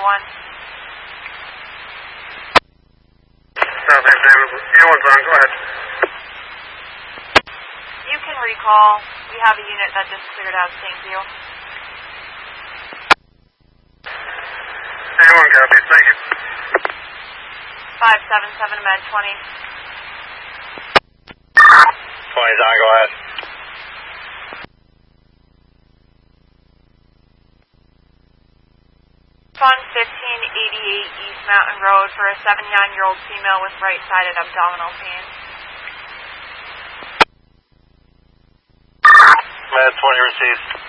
1. South Sam, A1's on, go ahead. You can recall. We have a unit that just cleared out. Thank you. A1 copy, thank you. 577 Med 20. 20's on, go ahead. Fund 1588 East Mountain Road for a 79-year-old female with right-sided abdominal pain. Med 20 received.